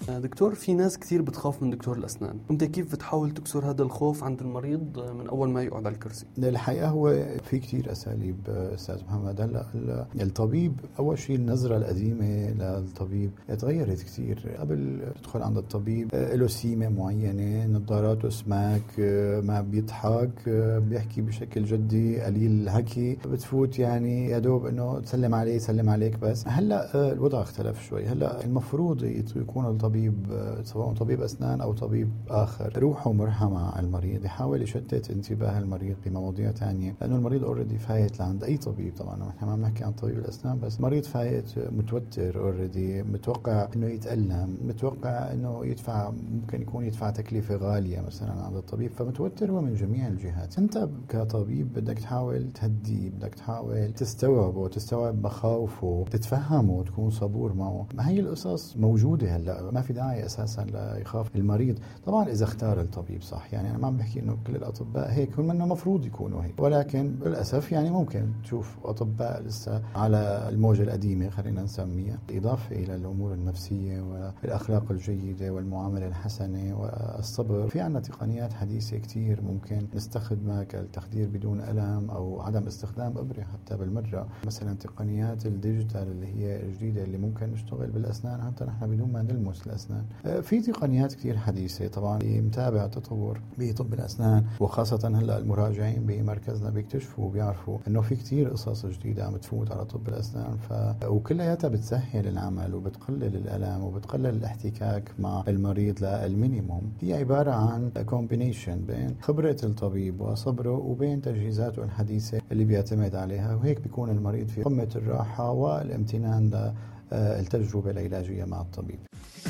دكتور، في ناس كثير بتخاف من دكتور الأسنان، أنت كيف بتحاول تكسر هذا الخوف عند المريض من أول ما يقعد على الكرسي؟ الحقيقة هو في كتير أساليب أستاذ محمد. هلا الطبيب أول شيء النظرة القديمة للطبيب تغيرت كتير. قبل تدخل عند الطبيب له سيمة معينة، نظاراته سماك، ما بيضحك، بيحكي بشكل جدي، قليل الحكي، بتفوت يعني يا دوب إنه تسلم عليه يسلم عليك بس. هلا الوضع اختلف شوي. هلا المفروض يكون الطبيب سواء طبيب أسنان أو طبيب آخر روحه مرحة مع المريض، يحاول يشتت انتباه المريض بمواضيع تانية، لأنه المريض اوريدي فايت لعند أي طبيب. طبعا نحن ما بنحكي عن طبيب الأسنان بس، مريض فايت متوتر اوريدي، متوقع إنه يتألم، متوقع إنه يدفع، ممكن يكون يدفع تكلفة غالية مثلا عند الطبيب، فمتوتر هو من جميع الجهات. أنت كطبيب بدك تحاول تهدي، بدك تحاول تستوعبه، تستوعب مخاوفه، تتفهمه وتكون صبور معه. ما هي القصص موجودة هلا، ما في داعي أساسا ليخاف المريض. طبعا إذا اختار الطبيب صح، يعني أنا ما عم بحكي إنه كل الأطباء هيك، هم إنه مفروض يكونوا هيك، ولكن للأسف يعني ممكن تشوف أطباء لسه على الموجة القديمة خلينا نسميها، إضافة إلى الأمور النفسية والأخلاق الجيدة والمعاملة الحسنة والصبر. في عنا تقنيات حديثة كتير ممكن نستخدمها كالتخدير بدون ألم أو عدم استخدام إبرة حتى بالمرة. مثلا تقنيات الديجيتال اللي هي الجديدة اللي ممكن نشتغل بالأسنان حتى نحن بدون ما نلمس الأسنان. في تقنيات كتير حديثة طبعا متابع تطور بطب الأسنان، وخاصة هلا المراجعين بمركزنا بيكتشفوا وبيعرفوا إنه في كتير قصص جديدة عم تفوت على طب الأسنان، وكلياتها بتسهل العمل وبتقلل الألم وبتقلل الاحتكاك مع المريض للمينيموم. هي عبارة عن كومبينيشن بين خبرة الطبيب وصبره وبين تجهيزاته الحديثة اللي بيعتمد عليها، وهيك بيكون المريض في قمة الراحة والامتنان للتجربة العلاجية مع الطبيب.